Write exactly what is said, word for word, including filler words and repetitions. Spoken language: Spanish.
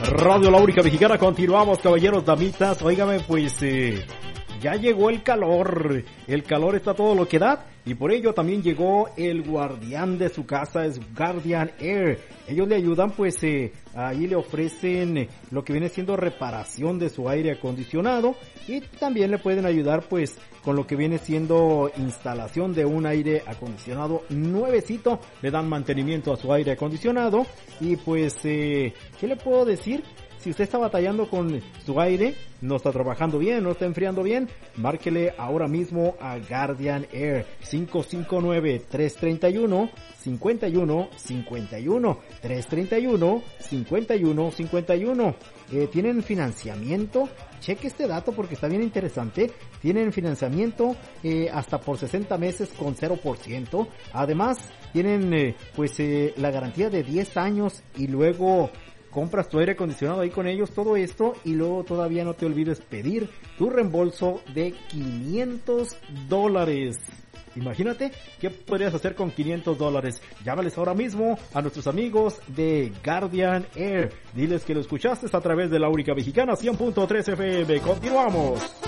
Radio La Única Mexicana, continuamos, caballeros, damitas. Óigame, pues eh, ya llegó el calor, el calor está todo lo que da, y por ello también llegó el guardián de su casa, es Guardian Air. Ellos le ayudan, pues eh, ahí le ofrecen eh, lo que viene siendo reparación de su aire acondicionado, y también le pueden ayudar pues con lo que viene siendo instalación de un aire acondicionado nuevecito. Le dan mantenimiento a su aire acondicionado, y pues eh, ¿qué le puedo decir? Si usted está batallando con su aire, no está trabajando bien, no está enfriando bien, márquele ahora mismo a Guardian Air. Cinco cinco nueve, tres tres uno, cinco uno cinco uno, tres tres uno, cinco uno cinco uno. Eh, ¿Tienen financiamiento? Cheque este dato porque está bien interesante. Tienen financiamiento eh, hasta por sesenta meses con cero por ciento. Además, tienen eh, pues eh, la garantía de diez años, y luego compras tu aire acondicionado ahí con ellos, todo esto, y luego todavía no te olvides pedir tu reembolso de quinientos dólares. Imagínate qué podrías hacer con quinientos dólares. Llámales ahora mismo a nuestros amigos de Guardian Air. Diles que lo escuchaste a través de La Única Mexicana cien punto tres F M. Continuamos.